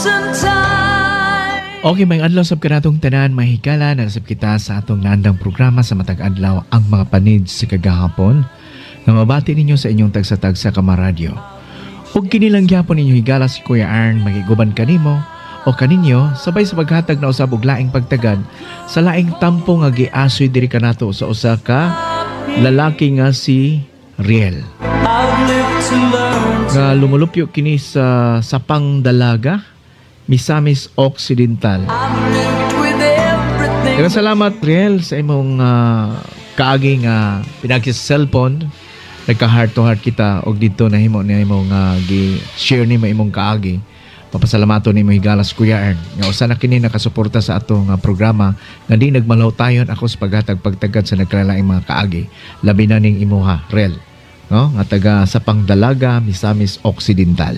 Okay, may adlaw sab kanatong tanan mahikala na nasab kita sa atong naandang programa sa matag adlaw ang mga panid sa kagahapon nga mabati ninyo sa inyong tagsa-tagsa kamaradyo. Ug kinilang gyapon ninyo higala si Kuya Arn magiguban kanimo o kaninyo sabay sa paghatag na usab og laing pagtagad sa laing tampo nga giasoy diri kanato sa usa ka lalaki nga si Riel. Nga lumulupyo kini sa Sapang Dalaga, Misamis Occidental. Daghang salamat Riel sa imong kaaging pinagis cellphone. Nagka-heart to heart kita og dito na himo ni imong gi-share nimo imong kaagi. Papasalamaton nimo higalas Kuya Ern. Nga usa na kini nakasuporta sa atong programa nga di nagmalaw tayon ako sa paghatag pagtagad sa nagkalalaing mga kaagi. Labi na ning imuha Riel, no? Nga taga Sapang Dalaga, Misamis Occidental.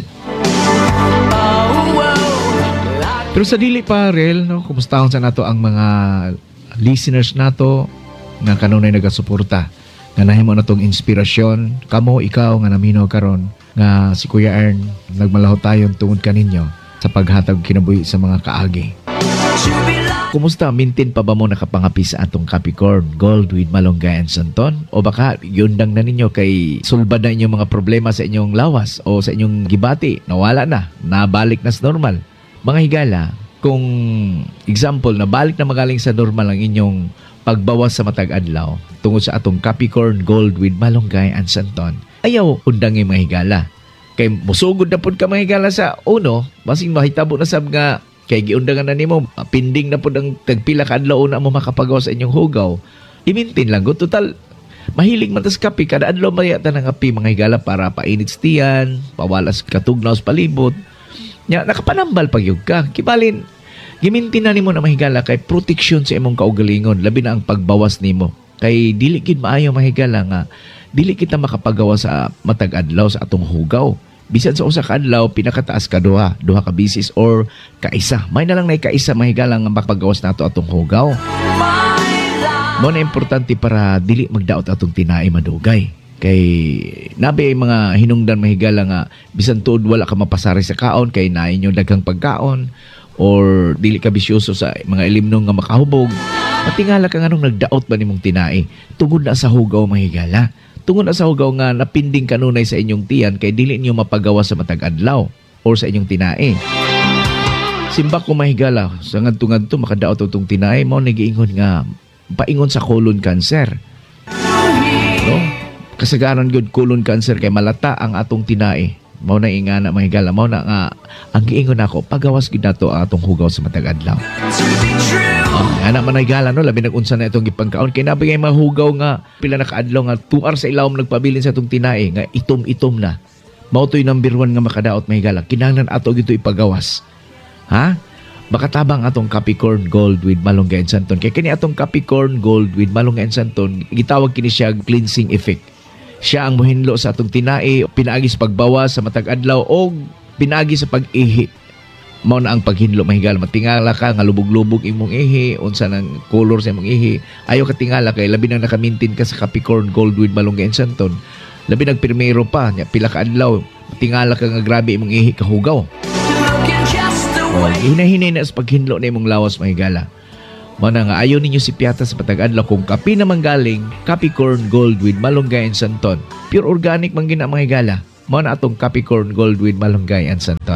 Pero sa dili pa, Riel, no, kumustahon sa nato ang mga listeners nato nga kanunay nagasuporta. Nga nahimo na tong inspirasyon. Kamo, ikaw, nga naminaw karon nga si Kuya Ern, nagmalaho tayon tungod kaninyo sa paghatag kinabuhi sa mga kaagi. Kumusta? Mintin pa ba mo nakapangapi sa atong Capricorn Gold with Malunggay and Santon? O baka yundang na ninyo kay sulbad na inyong mga problema sa inyong lawas o sa inyong gibati? Nawala na, nabalik na sa normal. Mga higala, kung example, nabalik na magaling sa normal ang inyong pagbawas sa matag adlaw tungod sa atong Capricorn Gold with Malunggay and Santon, ayaw undangin mga higala. Kay musugod na pud ka mga higala sa uno, basing mahitabo na sab nga kay giundangan na nimo, pending na pud ang tagpila ka adlaw una mo makapagawa sa inyong hugaw. Imintin lang go, total mahilig man tas kape, kada adlaw mayata ng kape mga higala para painit sa tiyan, pawalas katugnaw sa palibot. Nya nakapanambal pagyud ka. Kibalin gimintin na nimo na mahigala kay proteksyon sa imong kaugalingon, labi na ang pagbawas nimo. Kay dili gid maayo mahigala nga dili kita makapagawa sa matag adlaw sa atong hugaw. Bisan sa usa ka adlaw pinakataas ka duha ka bisis or kaisa. May na lang na kaisa mahigala nga makapagawas nato atong hugaw. Mo na importante para dili magdaot atong tinai madugay. Kay nabi ay mga hinungdan mahigala nga bisan tuod wala ka mapasari sa kaon kay naay nyo daghang pagkaon or dili ka bisyoso sa mga ilimnong nga makahubog. Matingala ka nganong nagdaot ba nimong tinai tungod na sa hugaw mahigala. Tungod na sa hugaw nga napinding kanunay sa inyong tiyan kay dili niyo mapagawa sa matag adlaw or sa inyong tinai. Simba ko mahigala sa ngadto-ngadto makadaot utong tinai mo nagiingon nga paingon sa colon cancer. No? Kasagaran gyud colon cancer kay malata ang atong tinai. Mao na ingana mahigala, mao na nga ang giingon ako pagawas gyud nato ang atong hugaw sa matag adlaw. Ana man higala no, labi nag-unsa na itong gipangkaon kay nabigay mahugaw nga pila na kaadlaw nga 2 hours sa ilawom nagpabilin sa atong tinai nga itom-itom na. Mao toy number 1 nga makadaot mahigala. Kinahanglan ato gito ipagawas. Ha? Makatabang atong Capricorn Gold with Malunggay and Santon. Kay kini atong Capricorn Gold with Malunggay and Santon, gitawag kini siya cleansing effect. Siya ang muhinlo sa atong tinai, pinaagi sa pagbawas sa matag adlaw o pinaagi sa pag-ihi. Mao na ang paghinlo mahigala. Matingala ka nga lubog-lubog imong ihi, unsa nang color sa imong ihi. Ayaw ka tingala kay labi nang nakamintin ka sa Capricorn Gold with Malunggay and Santon. Labi nang pirmero pa, pila ka adlaw, tingala ka nga grabe imong ihi kahugaw. Hinahinay na sa paghinlo na imong lawas mahigala. Mana nga ayaw ninyo si Piata sa patag adlaw kung kape naman galing Capricorn Gold with Malunggay and Santon. Pure organic man gina mga higala. Mao na atong Capricorn Gold with Malunggay and Santon.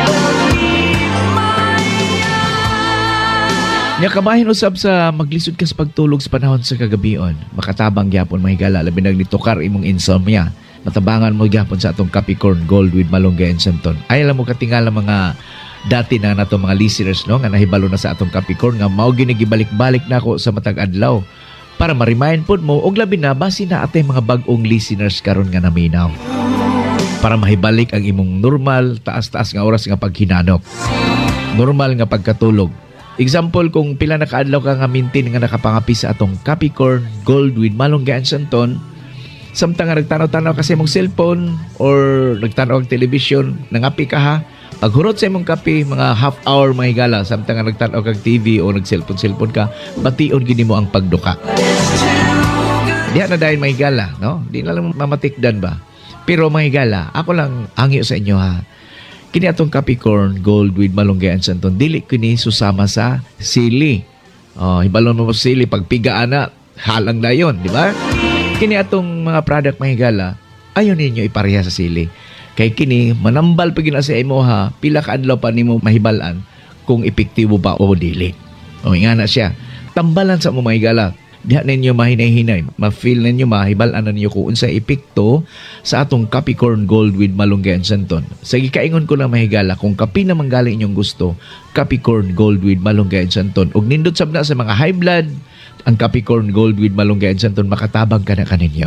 Nya kabahin usab sa maglisod ka sa pagtulog sa panahon sa kagabion. Makatabang gyapon mga higala labi nang nitukar imong insomnia. Matabangan mo gyapon sa atong Capricorn Gold with Malunggay and Santon. Ay alam mo katingala mga dati na nato mga listeners no nga nahibalo na sa atong Capricorn nga mao ginigibalik-balik nako sa matag adlaw para ma-remind pod mo og labi na basi na atay mga bag-ong listeners karon nga naminaw para mahibalik ang imong normal taas-taas nga oras nga paghinanok, normal nga pagkatulog. Example, kung pila na kaadlaw ka nga mintin nga nakapangapi sa atong Capricorn Gold with Malunggay and Santon, samtang nga nagtanaw-tanaw kasi mong cellphone or nagtanaw ang television, nangapi ka ha. Paghurot sa imong kape, mga half hour mga higala, samtang nga nagtanaw kag TV o nag-cellphone ka, bation gini mo ang pagduka. Diyan na dahil mga higala, no? Di na lang mamatikdan ba? Pero mga higala, ako lang angyo sa inyo ha. Kini atong Capricorn Gold with Malunggay and Santon, dili kini susama sa sili. Hibalon mo sa sili, pagpigaan na, halang na yun, di ba? Kini atong mga product mahigala, ayaw ninyo ipareha sa sili. Kay kini, manambal pag sa imo ha, pila ka adlaw pa nimo mahibalan kung epektibo ba o dili. Nga na siya. Tambalan sa mo mahigala. Diha ninyo mahinay-hinay, ma-feel ninyo, mahibalan ninyo kung unsa epekto sa atong Capricorn Gold with Malunggay and Santon. Sa gikaingon ko lang mahigala, kung kapi naman galing inyong gusto, Capricorn Gold with Malunggay and Santon. Ug nindot sabna sa mga high blood, ang Capricorn Gold with Malunggay and Santon, makatabang ka na kaninyo.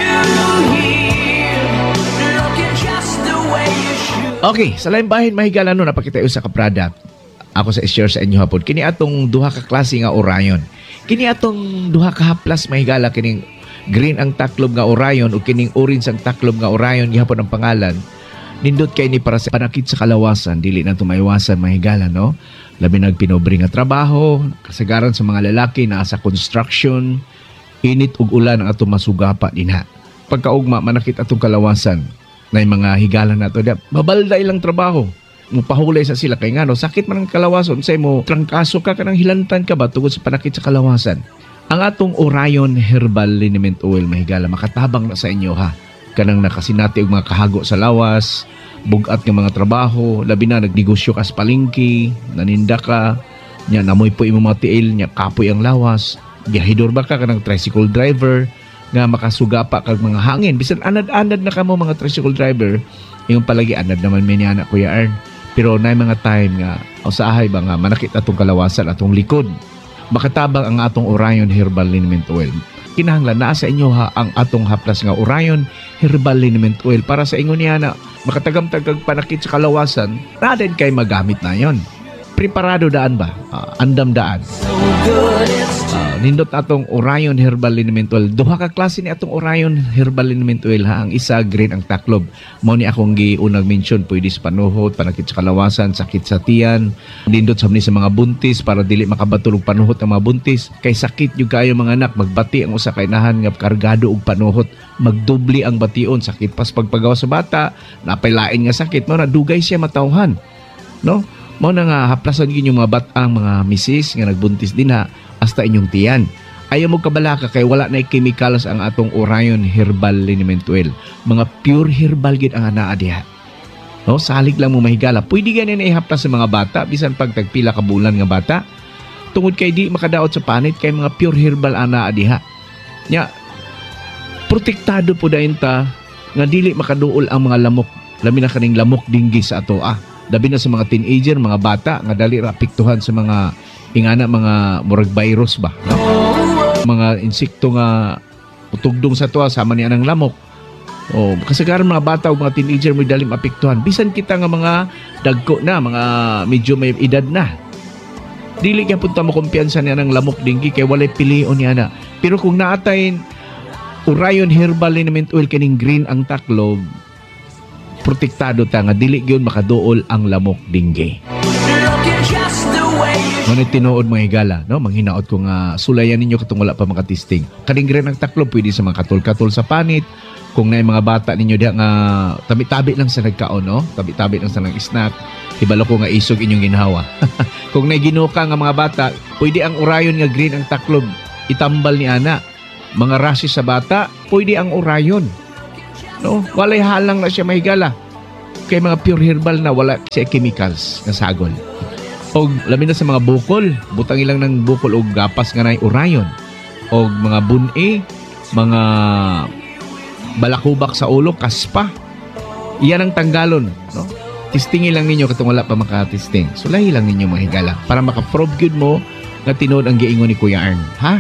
Okay, sa laing bahin mahigala no, napakita sa ka-product. Ako sa share sa inyo hapon. Kini atong duha ka klase nga Orion. Kini atong duha ka haplas mahigala, kining green ang taklob nga Orion o kining orange ang taklob nga Orion, gihapon ang pangalan. Nindot kay ni para sa panakit sa kalawasan, dili na tumaiwasan mahigala no. Labi nagpinobre nga trabaho, kasagaran sa mga lalaki na sa construction, init ug ulan ang atong masugapa dinha. Pagkaugma manakit atong kalawasan, na mga higala nato da mabalda ilang trabaho. Mupahulay sa sila kay ngano sakit man ang kalawason say mo trangkaso ka kanang hilantan ka ba tungod sa panakit sa kalawasan. Ang atong Orion Herbal Liniment Oil mahigala makatabang na sa inyo ha. Kanang nakasinati og mga kahago sa lawas, bugat nga mga trabaho, labi na nagnegosyo ka sa palengke, naninda ka, nya namoy po imo mga tiil, nya kapoy ang lawas, gihidor ba ka kanang tricycle driver nga makasugapa kag mga hangin bisan anad-anad na kamo mga tricycle driver, yung palagi anad naman may niya Kuya Ern. Pero na mga time nga usahay ba nga manakit atong kalawasan atong likod. Makatabang ang atong Orion Herbal Liniment Oil. Kinahanglan naa sa inyo ha ang atong haplas nga Orion Herbal Liniment Oil para sa ingon niya na makatagamtag panakit sa kalawasan, na din kay magamit na yon. Preparado daan ba? Andam daan. Nindot atong Orion Herbal Liniment Oil. Duha ka klase ni atong Orion Herbal Liniment Oil ha. Ang isa green ang taklob. Mao ni akong giunang mention, pwede sa panuhot, panakit sa kalawasan, sakit sa tiyan. Nindot sa mga buntis para dili makabatulog panuhot ang mga buntis. Kay sakit yung kayo mga anak, magbati ang usa kay nahan nga kargado og panuhot. Magdubli ang bation, sakit pas pagpagawa sa bata, napailain nga sakit, mao na dugay siya matawhan. No? Mao na nga haplasan gyud yung mga batang mga misis nga nagbuntis din ha hasta inyong tiyan. Ayaw mo kabalaka kay wala na chemicals ang atong Orion Herbal Liniment Oil. Mga pure herbal gid ang anaa diha. No, salig lang mo mahigala. Pwede ganin na ihaplas sa mga bata bisan pag tagpila ka bulan nga bata. Tungod kay di makadaot sa panit kay mga pure herbal anaa diha. Nya protektado po dayon ta nga dili makaduol ang mga lamok. Labi na kaning lamok dinggi sa ato Labi na sa mga teenager, mga bata nga dali ra apektuhan sa mga ingana mga murag virus ba, no? Mga insekto nga utugdong sa tuwa sama niya ng lamok. Kasagaran mga bata o mga teenager may dalim apektuhan. Bisan kita nga mga dagko na, mga medyo may edad na. Dili kaya punta mo kumpiyansa niya ng lamok dinggi kay walay pilion niya na. Pero kung naatay Orion Herbal Liniment Oil kining green ang taklob, protektado ta nga dili gyud makaduol ang lamok dinggi. Ngunit tinuod mga higala, no? Manghinaot ko nga sulayan ninyo katong wala pa makatesting. Kaning green ang taklob pwede sa mga katol-katol sa panit. Kung na mga bata ninyo diha nga tabi-tabi lang sa nagkaon, no? Tabi-tabi lang sa nang snack. Hibalo ko nga isog inyong ginhawa. Kung na ginuka nga mga bata, pwede ang Orion nga green ang taklob itambal ni ana. Mga rashes sa bata, pwede ang Orion. No, walay halang na siya mahigala. Kay mga pure herbal na wala siya chemicals nga sagol. Og labi na sa mga bukol, butang ilang ng bukol og gapas nga nay Orion. Og mga bun-e, mga balakubak sa ulo, kaspa. Iyan ang tanggalon, no? Testingin lang ninyo katong wala pa makatesting. Sulahi lang ninyo mahigala para maka-prove good mo nga tinuod ang giingon ni Kuya Ern, ha?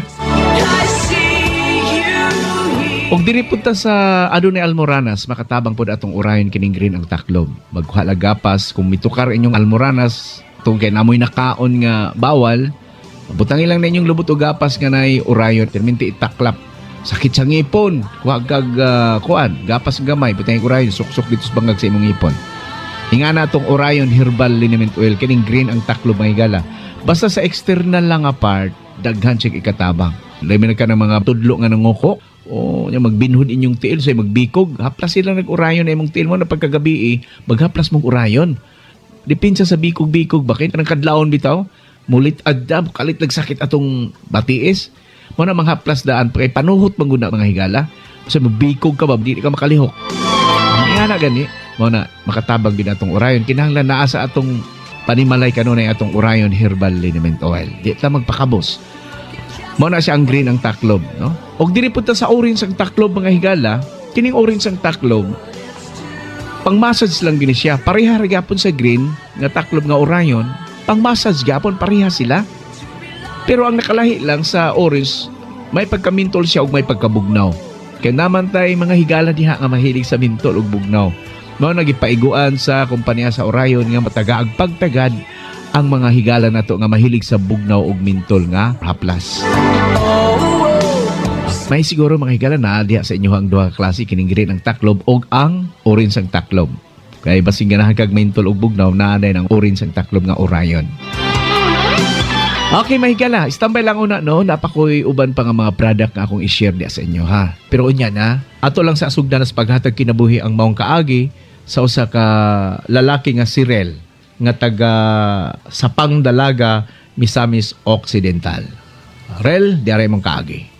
Og diri punta sa Adonai Almoranas, makatabang pod atong Orion kining green ang taklob. Magkuha gapas kung mitukar inyong Almoranas, tungod kay namoy nakaon nga bawal, butangin lang ninyong lubot og gapas nga nay Orion, perminti itaklap. Sakit sa ngipon, kuha kag gapas gamay, butangin Orion, suksok dito sa bangag sa imong ngipon. Hinga na atong Orion Herbal Liniment Oil kining green ang taklob mga higala. Basta sa external lang part, daghan siya ikatabang. Labi na ka ng mga tudlo nga nangoko, magbinhod inyong tiil, so magbikog, haplas sila nag-Orion na imong tiil mo na pagkagabi, maghaplas mong Orion. Dipinsa sa bikog-bikog bakit nang kadlawon bitaw. Mulit adda kalit nagsakit atong batiis. Mo na mga haplas daan kay panuhot mangguna mga higala. Sa bikog ka ba di ka makalihok. Nga na gani mo na makatabang din atong Orion kinahanglan naa sa atong panimalay kanunay atong Orion Herbal Liniment Oil. Di ta magpakabos. Mo na siya ang green ang taklob, no? Og diri punta sa orange ang taklob mga higala, kining orange ang taklob. Pang-massage lang gini siya. Pareha ra gyapon sa green nga taklob nga Orion, pang-massage gyapon pareha sila. Pero ang nakalahi lang sa orange, may pagkamintol siya ug may pagkabugnaw. Kaya naman tay mga higala diha nga mahilig sa mintol ug bugnaw. Mao nagipaiguan sa kompanya sa Orion nga matagaag pagtagad ang mga higala nato nga mahilig sa bugnaw ug mintol nga haplas. May siguro mga higala na diha sa inyo ang duha ka klase kining green ang taklob ug ang orange ang taklob. Kay basing ganahan kag mintol ug bugnaw naa ng orange ang taklob nga Orion. Okay, mga higala, standby lang una no, napakoy uban pa nga mga product nga akong i-share diha sa inyo ha. Pero unya na, ato lang sa asugdan sa paghatag kinabuhi ang maong kaagi sa usa ka lalaki nga si Rel nga taga Sapang Dalaga, Misamis Occidental. Rel, diare mong kaagi.